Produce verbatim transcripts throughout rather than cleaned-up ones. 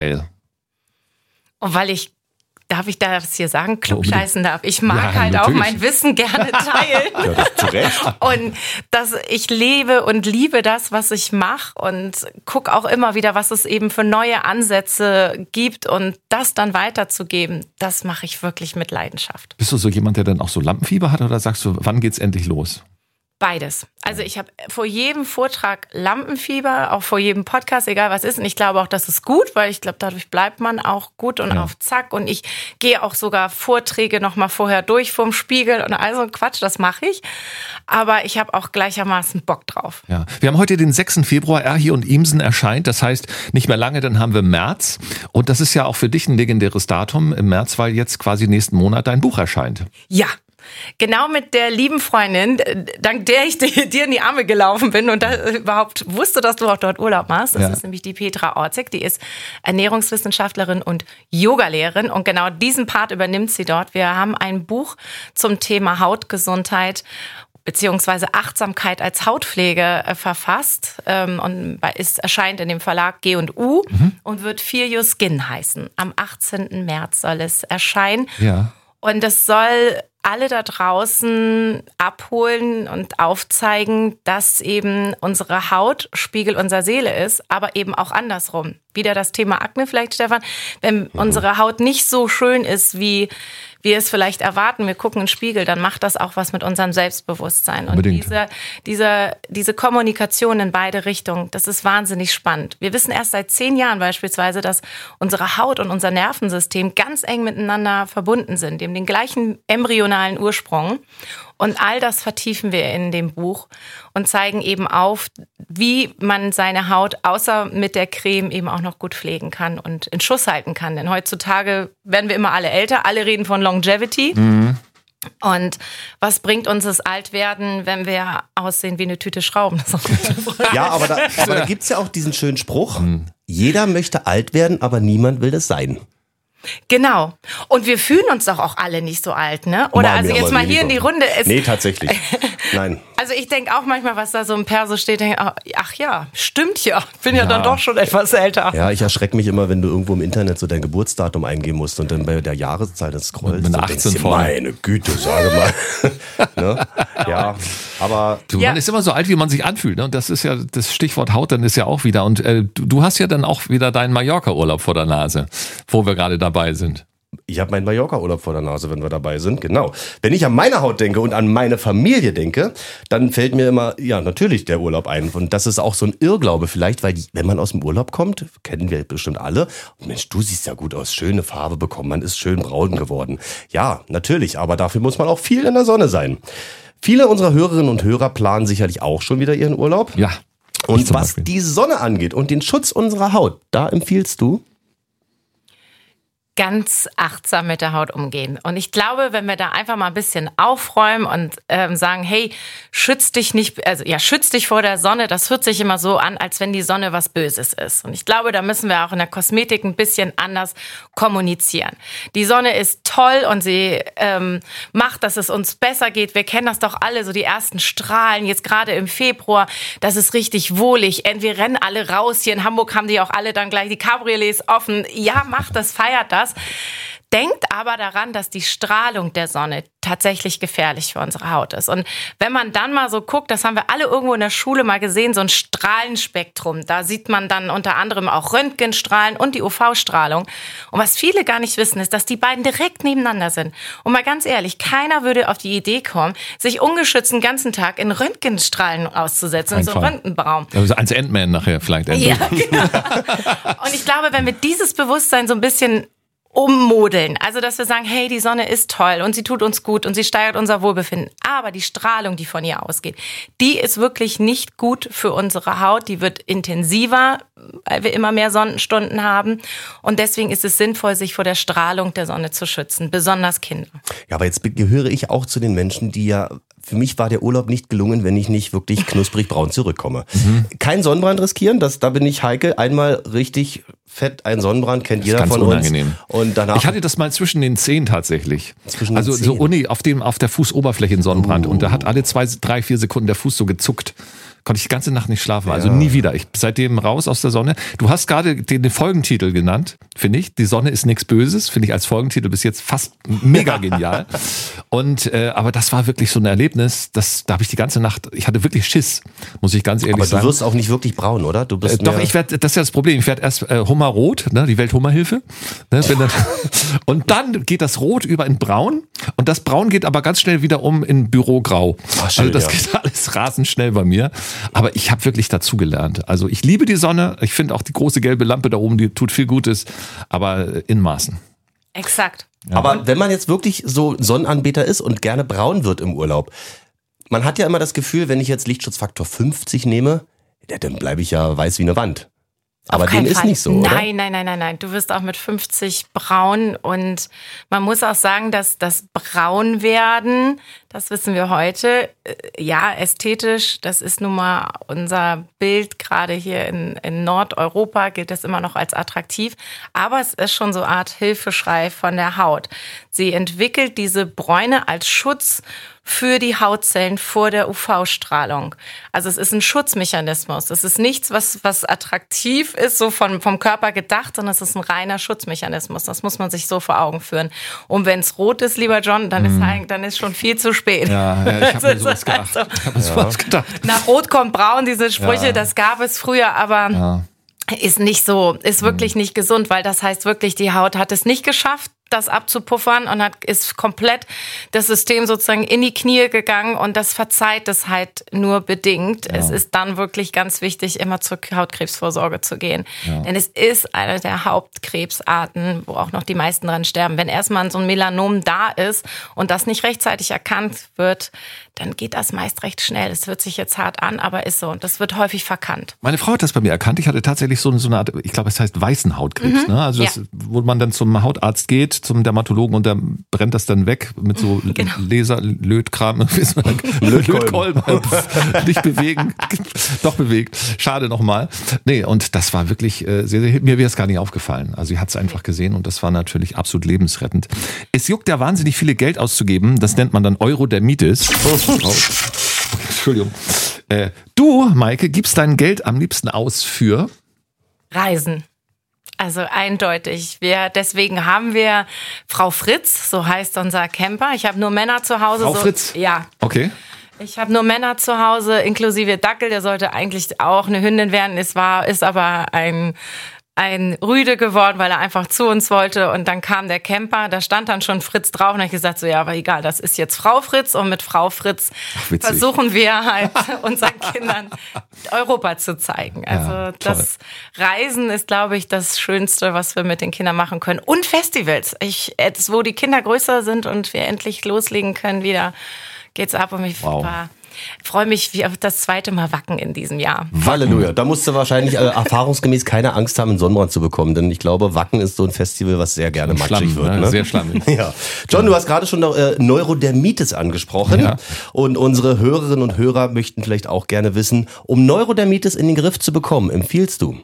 geil? Und weil ich, darf ich das hier sagen, klugscheißen darf. Ich mag ja, halt natürlich. auch mein Wissen gerne teilen. Ja, das zu Recht. Und das, ich lebe und liebe das, was ich mache und gucke auch immer wieder, was es eben für neue Ansätze gibt und das dann weiterzugeben, das mache ich wirklich mit Leidenschaft. Bist du so jemand, der dann auch so Lampenfieber hat oder sagst du, wann geht's endlich los? Beides. Also ich habe vor jedem Vortrag Lampenfieber, auch vor jedem Podcast, egal was ist. Und ich glaube auch, das ist gut, weil ich glaube, dadurch bleibt man auch gut und ja. auf Zack. Und ich gehe auch sogar Vorträge nochmal vorher durch vorm Spiegel und all so ein Quatsch, das mache ich. Aber ich habe auch gleichermaßen Bock drauf. Ja. Wir haben heute den sechsten Februar, Erhi und Imsen erscheint. Das heißt, nicht mehr lange, dann haben wir März. Und das ist ja auch für dich ein legendäres Datum im März, weil jetzt quasi nächsten Monat dein Buch erscheint. Ja. Genau mit der lieben Freundin, dank der ich dir in die Arme gelaufen bin und da überhaupt wusste, dass du auch dort Urlaub machst. Das ja. ist nämlich die Petra Orzig, die ist Ernährungswissenschaftlerin und Yogalehrerin und genau diesen Part übernimmt sie dort. Wir haben ein Buch zum Thema Hautgesundheit beziehungsweise Achtsamkeit als Hautpflege äh, verfasst ähm, und ist, erscheint in dem Verlag G und U mhm. und wird Feel Your Skin heißen. Am achtzehnten März soll es erscheinen. Ja. Und es soll alle da draußen abholen und aufzeigen, dass eben unsere Haut Spiegel unserer Seele ist, aber eben auch andersrum. Wieder das Thema Akne vielleicht, Stefan. Wenn mhm. unsere Haut nicht so schön ist, wie wir es vielleicht erwarten, wir gucken in den Spiegel, dann macht das auch was mit unserem Selbstbewusstsein. Und diese, diese, diese Kommunikation in beide Richtungen, das ist wahnsinnig spannend. Wir wissen erst seit zehn Jahren beispielsweise, dass unsere Haut und unser Nervensystem ganz eng miteinander verbunden sind. Die haben den gleichen embryonalen Ursprung. Und all das vertiefen wir in dem Buch und zeigen eben auf, wie man seine Haut außer mit der Creme eben auch noch gut pflegen kann und in Schuss halten kann. Denn heutzutage werden wir immer alle älter, alle reden von Longevity. Mhm. Und was bringt uns das Altwerden, wenn wir aussehen wie eine Tüte Schrauben? Das ist auch eine Frage. Ja, aber da, aber da gibt es ja auch diesen schönen Spruch, mhm. jeder möchte alt werden, aber niemand will das sein. Genau. Und wir fühlen uns doch auch alle nicht so alt, ne? Oder Mal also mehr, jetzt mal mal hier in die Runde. Es nee, tatsächlich. Nein. Also ich denke auch manchmal, was da so im Perso steht, denke, ach ja, stimmt ja. Bin ja, ja dann doch schon etwas älter. Ja, ich erschrecke mich immer, wenn du irgendwo im Internet so dein Geburtsdatum eingeben musst und dann bei der Jahreszahl das scrollst. Mit achtzehn vor. Meine Güte, sage mal. ne? Ja, aber... Du, ja. Man ist immer so alt, wie man sich anfühlt. Ne? Und das ist ja das Stichwort Haut, dann ist ja auch wieder. Und äh, du, du hast ja dann auch wieder deinen Mallorca-Urlaub vor der Nase, wo wir gerade dabei sind. Ich habe meinen Mallorca-Urlaub vor der Nase, wenn wir dabei sind, genau. Wenn ich an meine Haut denke und an meine Familie denke, dann fällt mir immer, ja, natürlich der Urlaub ein. Und das ist auch so ein Irrglaube vielleicht, weil die, wenn man aus dem Urlaub kommt, kennen wir bestimmt alle, und Mensch, du siehst ja gut aus, schöne Farbe bekommen, man ist schön braun geworden. Ja, natürlich, aber dafür muss man auch viel in der Sonne sein. Viele unserer Hörerinnen und Hörer planen sicherlich auch schon wieder ihren Urlaub. Ja. Und was die Sonne angeht und den Schutz unserer Haut, da empfiehlst du? Ganz achtsam mit der Haut umgehen. Und ich glaube, wenn wir da einfach mal ein bisschen aufräumen und ähm, sagen, hey, schütz dich nicht, also ja, schütz dich vor der Sonne, das hört sich immer so an, als wenn die Sonne was Böses ist. Und ich glaube, da müssen wir auch in der Kosmetik ein bisschen anders kommunizieren. Die Sonne ist toll und sie ähm, macht, dass es uns besser geht. Wir kennen das doch alle, so die ersten Strahlen, jetzt gerade im Februar, das ist richtig wohlig. Und wir rennen alle raus. Hier in Hamburg haben die auch alle dann gleich die Cabriolets offen. Ja, macht das, feiert das. Denkt aber daran, dass die Strahlung der Sonne tatsächlich gefährlich für unsere Haut ist. Und wenn man dann mal so guckt, das haben wir alle irgendwo in der Schule mal gesehen, so ein Strahlenspektrum. Da sieht man dann unter anderem auch Röntgenstrahlen und die U V-Strahlung. Und was viele gar nicht wissen, ist, dass die beiden direkt nebeneinander sind. Und mal ganz ehrlich, keiner würde auf die Idee kommen, sich ungeschützt den ganzen Tag in Röntgenstrahlen auszusetzen, in so einem Röntgenraum. Also als Ant-Man nachher vielleicht. Ja, genau. Und ich glaube, wenn wir dieses Bewusstsein so ein bisschen ummodeln. Also, dass wir sagen, hey, die Sonne ist toll und sie tut uns gut und sie steigert unser Wohlbefinden. Aber die Strahlung, die von ihr ausgeht, die ist wirklich nicht gut für unsere Haut. Die wird intensiver, weil wir immer mehr Sonnenstunden haben. Und deswegen ist es sinnvoll, sich vor der Strahlung der Sonne zu schützen, besonders Kinder. Ja, aber jetzt gehöre ich auch zu den Menschen, die ja... Für mich war der Urlaub nicht gelungen, wenn ich nicht wirklich knusprig braun zurückkomme. Mhm. Kein Sonnenbrand riskieren, das, da bin ich Heike. Einmal richtig fett ein Sonnenbrand, kennt jeder von unangenehm. uns. Und danach ich hatte das mal zwischen den Zehen tatsächlich. Zwischen also den so Zehen. Uni auf dem auf der Fußoberfläche einen Sonnenbrand. Uh. Und da hat alle zwei, drei, vier Sekunden der Fuß so gezuckt. konnte ich die ganze Nacht nicht schlafen. Also ja. nie wieder. Ich seitdem raus aus der Sonne. Du hast gerade den, den Folgentitel genannt, finde ich. Die Sonne ist nichts Böses, finde ich als Folgentitel bis jetzt fast mega genial. Und äh, aber das war wirklich so ein Erlebnis, das, da habe ich die ganze Nacht, ich hatte wirklich Schiss, muss ich ganz ehrlich aber sagen. Aber du wirst auch nicht wirklich braun, oder? Du bist äh, doch, ich werde, das ist ja das Problem, ich werde erst äh, Hummerrot, ne, die Welthummerhilfe. Ne, wenn dann, und dann geht das Rot über in Braun und das Braun geht aber ganz schnell wieder um in Bürograu. Ach, schön, also das ja. geht alles rasend schnell bei mir. Aber ich habe wirklich dazugelernt. Also ich liebe die Sonne. Ich finde auch die große gelbe Lampe da oben, die tut viel Gutes, aber in Maßen. Exakt. Ja. Aber wenn man jetzt wirklich so Sonnenanbeter ist und gerne braun wird im Urlaub, man hat ja immer das Gefühl, wenn ich jetzt Lichtschutzfaktor fünfzig nehme, ja, dann bleibe ich ja weiß wie eine Wand. Aber dem ist nicht so, oder? Nein, nein, nein, nein, nein. Du wirst auch mit fünfzig braun und man muss auch sagen, dass das Braunwerden, das wissen wir heute, ja, ästhetisch, das ist nun mal unser Bild, gerade hier in, in Nordeuropa gilt das immer noch als attraktiv, aber es ist schon so eine Art Hilfeschrei von der Haut. Sie entwickelt diese Bräune als Schutz für die Hautzellen vor der U V-Strahlung. Also es ist ein Schutzmechanismus. Es ist nichts, was, was attraktiv ist, so von, vom Körper gedacht, sondern es ist ein reiner Schutzmechanismus. Das muss man sich so vor Augen führen. Und wenn es rot ist, lieber John, dann ist, mm. dann ist schon viel zu spät. Ja, ja ich habe mir sowas gedacht. Also, ich hab mir sowas ja. gedacht. Nach Rot kommt Braun, diese Sprüche, ja. das gab es früher, aber... Ja. Ist nicht so, ist wirklich nicht gesund, weil das heißt wirklich, die Haut hat es nicht geschafft, das abzupuffern und hat ist komplett das System sozusagen in die Knie gegangen und das verzeiht es halt nur bedingt. Ja. Es ist dann wirklich ganz wichtig, immer zur Hautkrebsvorsorge zu gehen. Ja. Denn es ist eine der Hauptkrebsarten, wo auch noch die meisten dran sterben. Wenn erstmal so ein Melanom da ist und das nicht rechtzeitig erkannt wird, dann geht das meist recht schnell. Es hört sich jetzt hart an, aber ist so. Und das wird häufig verkannt. Meine Frau hat das bei mir erkannt. Ich hatte tatsächlich so, so eine Art, ich glaube, es heißt weißen Hautkrebs. Mhm. Ne? Also das, ja. wo man dann zum Hautarzt geht, zum Dermatologen und der brennt das dann weg mit so genau. Laser, Lötkram, Lötkolben, nicht bewegen, doch bewegt. Schade nochmal. Nee, und das war wirklich sehr, sehr, mir wäre es gar nicht aufgefallen. Also sie hat es einfach gesehen und das war natürlich absolut lebensrettend. Es juckt ja wahnsinnig viele Geld auszugeben. Das nennt man dann Eurodermitis. Oh, Entschuldigung. Äh, du, Maike, gibst dein Geld am liebsten aus für Reisen. Also eindeutig. Wir, deswegen haben wir Frau Fritz, so heißt unser Camper. Ich habe nur Männer zu Hause. Frau so, Fritz? Ja. Okay. Ich habe nur Männer zu Hause, inklusive Dackel. Der sollte eigentlich auch eine Hündin werden. Es war, ist aber ein ein Rüde geworden, weil er einfach zu uns wollte und dann kam der Camper, da stand dann schon Fritz drauf und ich habe gesagt, so ja, aber egal, das ist jetzt Frau Fritz und mit Frau Fritz Ach, versuchen wir halt unseren Kindern Europa zu zeigen. Also ja, das Reisen ist, glaube ich, das Schönste, was wir mit den Kindern machen können und Festivals. Ich, jetzt, wo die Kinder größer sind und wir endlich loslegen können, wieder geht's ab und ich wow. war Ich freue mich wie auf das zweite Mal Wacken in diesem Jahr. Halleluja. Da musst du wahrscheinlich äh, erfahrungsgemäß keine Angst haben, einen Sonnenbrand zu bekommen, denn ich glaube, Wacken ist so ein Festival, was sehr gerne matschig Schlamm, wird. Ne? Sehr schlammig. Ja. John, du hast gerade schon äh, Neurodermitis angesprochen ja. und unsere Hörerinnen und Hörer möchten vielleicht auch gerne wissen, um Neurodermitis in den Griff zu bekommen, empfiehlst du?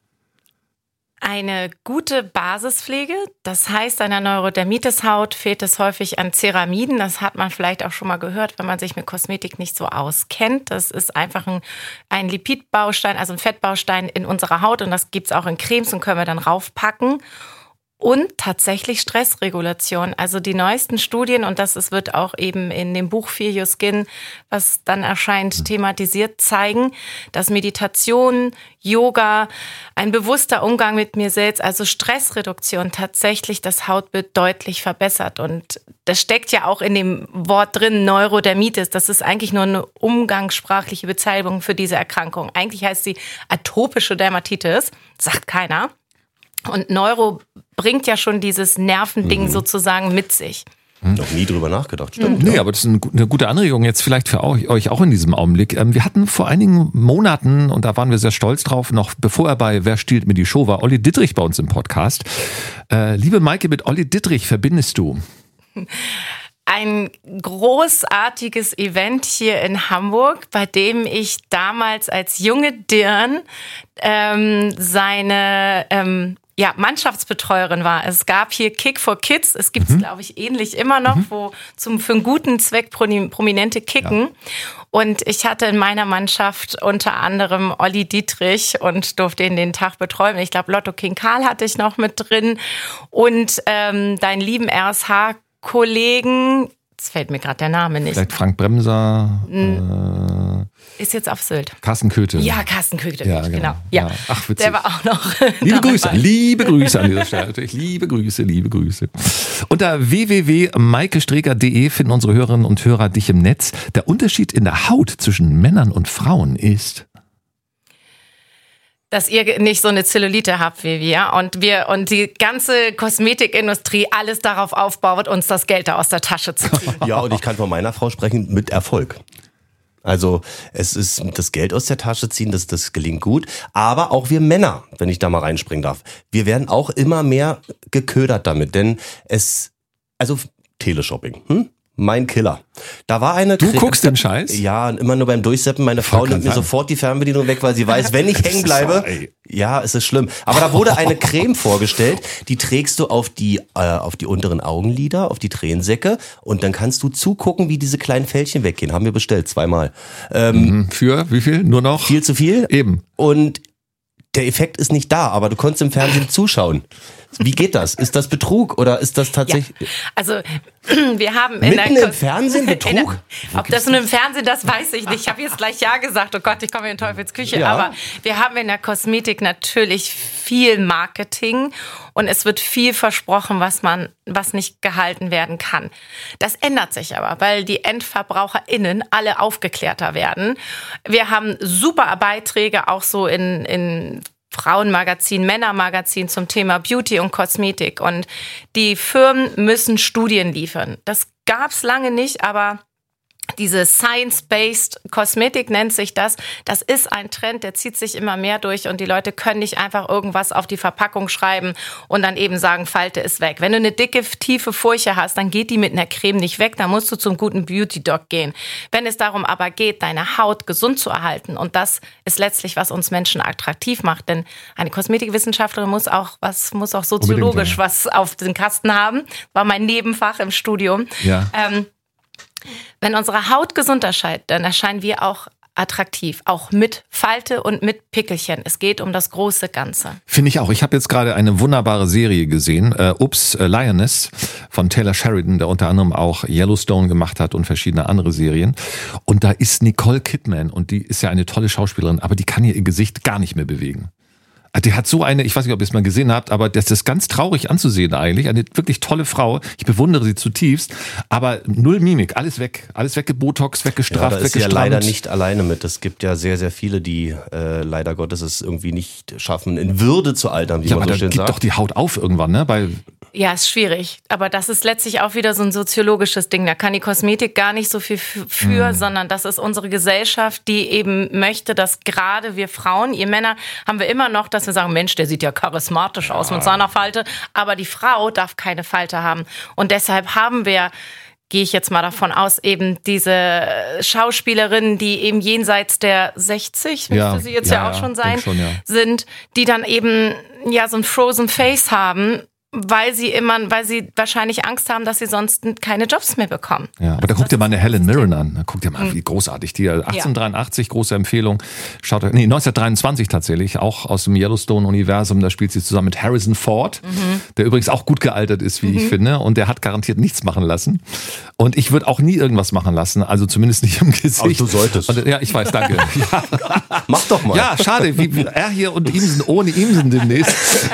Eine gute Basispflege, das heißt, einer Neurodermitis-Haut fehlt es häufig an Ceramiden. Das hat man vielleicht auch schon mal gehört, wenn man sich mit Kosmetik nicht so auskennt. Das ist einfach ein, ein Lipidbaustein, also ein Fettbaustein in unserer Haut und das gibt's auch in Cremes und können wir dann raufpacken. Und tatsächlich Stressregulation. Also die neuesten Studien, und das ist, wird auch eben in dem Buch Feel Your Skin, was dann erscheint, thematisiert, zeigen, dass Meditation, Yoga, ein bewusster Umgang mit mir selbst, also Stressreduktion tatsächlich das Hautbild deutlich verbessert. Und das steckt ja auch in dem Wort drin, Neurodermitis. Das ist eigentlich nur eine umgangssprachliche Bezeichnung für diese Erkrankung. Eigentlich heißt sie atopische Dermatitis, sagt keiner. Und Neuro bringt ja schon dieses Nervending mhm. sozusagen mit sich. Noch nie drüber nachgedacht, stimmt. Nee, aber das ist eine gute Anregung jetzt vielleicht für euch auch in diesem Augenblick. Wir hatten vor einigen Monaten, und da waren wir sehr stolz drauf, noch bevor er bei Wer stiehlt mir die Show war, Olli Dittrich bei uns im Podcast. Äh, liebe Maike, mit Olli Dittrich verbindest du? ein großartiges Event hier in Hamburg, bei dem ich damals als junge Dirn ähm, seine ähm, ja, Mannschaftsbetreuerin war. Es gab hier Kick for Kids, es gibt es, mhm. glaube ich, ähnlich immer noch, mhm. wo zum für einen guten Zweck Prominente kicken. Ja. Und ich hatte in meiner Mannschaft unter anderem Olli Dietrich und durfte ihn den Tag betreuen. Ich glaube, Lotto King Karl hatte ich noch mit drin. Und ähm, deinen lieben R S H-Kollegen, jetzt fällt mir gerade der Name nicht. Vielleicht Frank Bremser. Mhm. Äh, ist jetzt auf Sylt. Carsten Köthe. Ja, Carsten Köthe, ja, genau. genau. Ja. Ja. Ach, witzig. Der war auch noch. Liebe Grüße, bei. liebe Grüße an dieser Stelle. Natürlich liebe Grüße, liebe Grüße. Unter w w w punkt maike streger punkt de finden unsere Hörerinnen und Hörer dich im Netz. Der Unterschied in der Haut zwischen Männern und Frauen ist, dass ihr nicht so eine Zellulite habt wie wir und wir und die ganze Kosmetikindustrie alles darauf aufbaut, uns das Geld da aus der Tasche zu ziehen. Ja, und ich kann von meiner Frau sprechen, mit Erfolg. Also es ist das Geld aus der Tasche ziehen, das, das gelingt gut. Aber auch wir Männer, wenn ich da mal reinspringen darf, wir werden auch immer mehr geködert damit. Denn es, also Teleshopping, hm? Mein Killer. Da war eine... Du Kre- guckst den Scheiß? Ja, immer nur beim Durchseppen. Meine Frau nimmt mir sofort die Fernbedienung weg, weil sie weiß, wenn ich hängen bleibe... Ja, es ist schlimm. Aber da wurde eine Creme vorgestellt, die trägst du auf die äh, auf die unteren Augenlider, auf die Tränensäcke und dann kannst du zugucken, wie diese kleinen Fältchen weggehen. Haben wir bestellt, zweimal. Ähm, Für wie viel? Nur noch? Viel zu viel. Eben. Und der Effekt ist nicht da, aber du konntest im Fernsehen zuschauen. Wie geht das? Ist das Betrug oder ist das tatsächlich... Ja, also wir haben in Mitten der... im Fernsehen Betrug? Der, ob das nun im Fernsehen, das weiß ich nicht. Ich habe jetzt gleich Ja gesagt. Oh Gott, ich komme in Teufels Küche. Ja. Aber wir haben in der Kosmetik natürlich viel Marketing und es wird viel versprochen, was man, was nicht gehalten werden kann. Das ändert sich aber, weil die EndverbraucherInnen alle aufgeklärter werden. Wir haben super Beiträge auch so in, in Frauenmagazin, Männermagazin zum Thema Beauty und Kosmetik. Und die Firmen müssen Studien liefern. Das gab's lange nicht, aber diese Science-Based Kosmetik nennt sich das. Das ist ein Trend, der zieht sich immer mehr durch und die Leute können nicht einfach irgendwas auf die Verpackung schreiben und dann eben sagen, Falte ist weg. Wenn du eine dicke, tiefe Furche hast, dann geht die mit einer Creme nicht weg, dann musst du zum guten Beauty-Doc gehen. Wenn es darum aber geht, deine Haut gesund zu erhalten und das ist letztlich, was uns Menschen attraktiv macht, denn eine Kosmetikwissenschaftlerin muss auch, was, muss auch soziologisch ja. was auf den Kasten haben, war mein Nebenfach im Studium. Ja. Ähm, Wenn unsere Haut gesund erscheint, dann erscheinen wir auch attraktiv, auch mit Falte und mit Pickelchen. Es geht um das große Ganze. Finde ich auch. Ich habe jetzt gerade eine wunderbare Serie gesehen, äh, Ups, äh, Lioness von Taylor Sheridan, der unter anderem auch Yellowstone gemacht hat und verschiedene andere Serien. Und da ist Nicole Kidman und die ist ja eine tolle Schauspielerin, aber die kann ihr Gesicht gar nicht mehr bewegen. Die hat so eine, ich weiß nicht, ob ihr es mal gesehen habt, aber das ist ganz traurig anzusehen eigentlich. Eine wirklich tolle Frau. Ich bewundere sie zutiefst. Aber null Mimik, alles weg. Alles weggebotox, weggestraft, ja, da ist weggestraft. Ja leider nicht alleine mit. Es gibt ja sehr, sehr viele, die äh, leider Gottes es irgendwie nicht schaffen, in Würde zu altern, wie ja, man so schön schön sagt. Ja, aber da sagt. gibt doch die Haut auf irgendwann, ne? Bei Ja, ist schwierig. Aber das ist letztlich auch wieder so ein soziologisches Ding. Da kann die Kosmetik gar nicht so viel für, mhm. sondern das ist unsere Gesellschaft, die eben möchte, dass gerade wir Frauen, ihr Männer, haben wir immer noch, dass wir sagen, Mensch, der sieht ja charismatisch aus ja. mit seiner Falte. Aber die Frau darf keine Falte haben. Und deshalb haben wir, gehe ich jetzt mal davon aus, eben diese Schauspielerinnen, die eben jenseits der sechzig, müsste ja, sie jetzt ja, ja auch ja, schon sein, schon, ja. sind, die dann eben ja so ein Frozen Face haben, weil sie immer, weil sie wahrscheinlich Angst haben, dass sie sonst keine Jobs mehr bekommen. Ja, aber da guck dir mal eine Helen Mirren an. Guck dir mal, wie großartig die. achtzehnhundertdreiundachtzig, große Empfehlung. Schaut, nee, neunzehnhundertdreiundzwanzig tatsächlich, auch aus dem Yellowstone-Universum. Da spielt sie zusammen mit Harrison Ford, mhm. der übrigens auch gut gealtert ist, wie mhm. ich finde. Und der hat garantiert nichts machen lassen. Und ich würde auch nie irgendwas machen lassen, also zumindest nicht im Gesicht. Aber du solltest. Und, ja, ich weiß, danke. Ja. Mach doch mal. Ja, schade, wie, wie er hier und Imsen ohne Imsen demnächst.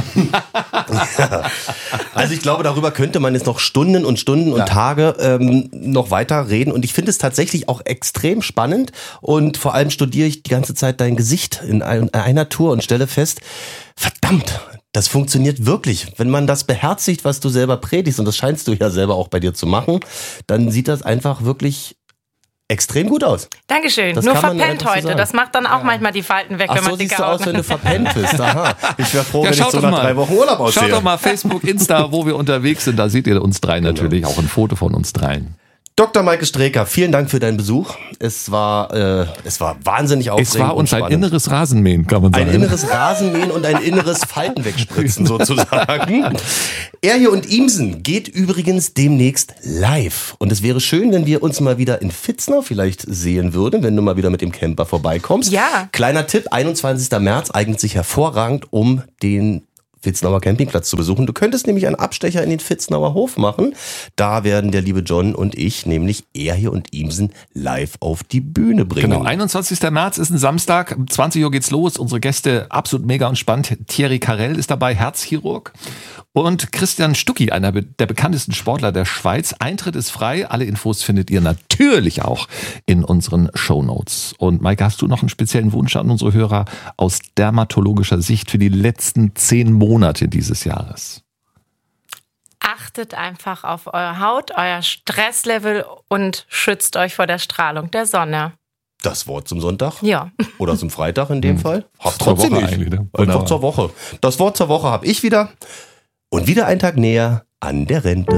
Ja. Also ich glaube, darüber könnte man jetzt noch Stunden und Stunden und ja. Tage ähm, noch weiter reden. Und ich finde es tatsächlich auch extrem spannend. Und vor allem studiere ich die ganze Zeit dein Gesicht in einer Tour und stelle fest, verdammt, das funktioniert wirklich. Wenn man das beherzigt, was du selber predigst, und das scheinst du ja selber auch bei dir zu machen, dann sieht das einfach wirklich extrem gut aus. Dankeschön. Das Nur kann man verpennt einfach so heute. sagen. Das macht dann auch manchmal die Falten weg, Ach wenn so man siehst dicke du aus, Augen wenn du verpennt bist. Aha. Ich wäre froh, Ja, wenn ich schaut so doch nach mal. drei Wochen Urlaub aussehe. Schaut doch mal Facebook, Insta, wo wir unterwegs sind. Da seht ihr uns drei natürlich, auch ein Foto von uns dreien. Doktor Maike Streecker, vielen Dank für deinen Besuch. Es war, äh, es war wahnsinnig aufregend. Es war uns und ein spannend. inneres Rasenmähen, kann man sagen. Ein inneres Rasenmähen und ein inneres Falten wegspritzen sozusagen. Er hier und Ihmsen geht übrigens demnächst live. Und es wäre schön, wenn wir uns mal wieder in Pfitzner vielleicht sehen würden, wenn du mal wieder mit dem Camper vorbeikommst. Ja. Kleiner Tipp, einundzwanzigsten März eignet sich hervorragend, um den Pfitznauer Campingplatz zu besuchen. Du könntest nämlich einen Abstecher in den Pfitznauer Hof machen. Da werden der liebe John und ich nämlich Er hier und Ihmsen live auf die Bühne bringen. Genau, einundzwanzigsten März ist ein Samstag, zwanzig Uhr geht's los. Unsere Gäste absolut mega und spannend. Thierry Carrel ist dabei, Herzchirurg. Und Christian Stucki, einer der bekanntesten Sportler der Schweiz. Eintritt ist frei. Alle Infos findet ihr natürlich auch in unseren Shownotes. Und Maike, hast du noch einen speziellen Wunsch an unsere Hörer aus dermatologischer Sicht für die letzten zehn Monate dieses Jahres? Achtet einfach auf eure Haut, euer Stresslevel und schützt euch vor der Strahlung der Sonne. Das Wort zum Sonntag? Ja. Oder zum Freitag in dem Fall? Hab Zur trotzdem Woche nicht. eigentlich, ne? Einfach Wunderbar. zur Woche. Das Wort zur Woche habe ich wieder. Und wieder ein Tag näher an der Rente.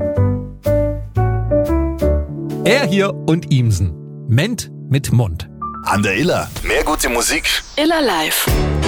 Er hier und Ihmsen. Ment mit Mund. An der Iller. Mehr gute Musik. Iller Live.